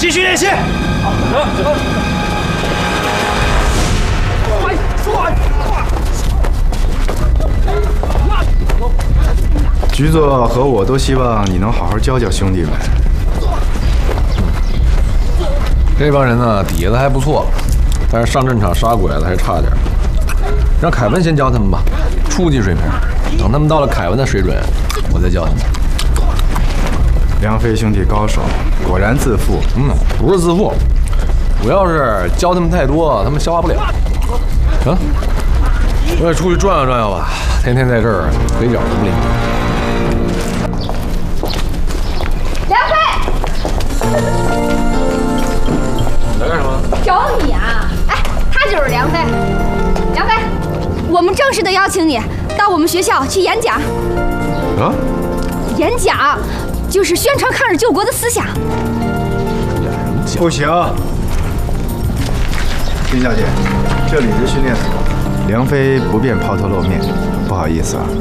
继续练习。 局座和我都希望你能好好教教兄弟们。 这帮人呢，底子还不错，但是上阵场杀鬼子还差点。让凯文先教他们吧，初级水平。等他们到了凯文的水准，我再教他们。 梁飞兄弟高手，果然自负。 不是自负，主要是教他们太多，他们消化不了。行，我也出去转悠转悠吧，天天在这儿腿脚都不灵。 梁飞， 你来干什么？ 找你啊！哎，他就是梁飞。梁飞，我们正式的邀请你到我们学校去演讲。 啊？ 演讲就是宣传抗日救国的思想。 不行，丁小姐，这里是训练所，梁飞不便抛头露面，不好意思啊。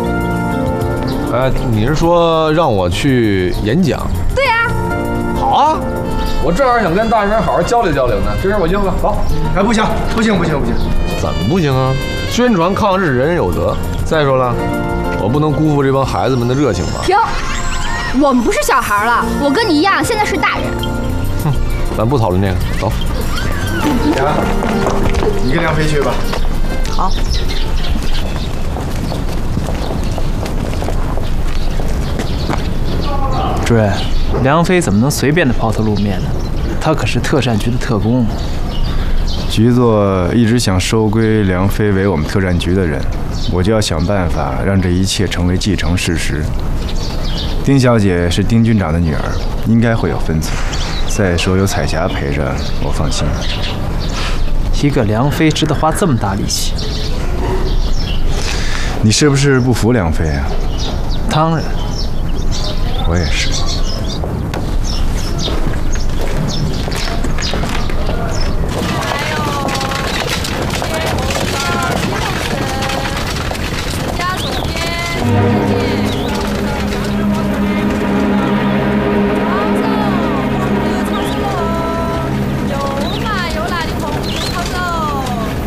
你是说让我去演讲？ 对啊。 好啊，我正好想跟大学生好好交流交流呢。这事我应了。走。 哎，不行，不行，不行，不行！ 怎么不行啊？宣传抗日，人人有责。再说了，我不能辜负这帮孩子们的热情吧？ 停！我们不是小孩了，我跟你一样，现在是大人。 哼，咱不讨论这个，走。 呀，你跟梁飞去吧。 好。 主任，梁飞怎么能随便的抛头露面呢？他可是特战局的特工。 局座一直想收归梁飞为我们特战局的人，我就要想办法让这一切成为既成事实。丁小姐是丁军长的女儿，应该会有分寸。再说有彩霞陪着，我放心。 一个梁飞值得花这么大力气？ 你是不是不服梁飞啊？ 当然。 我也是。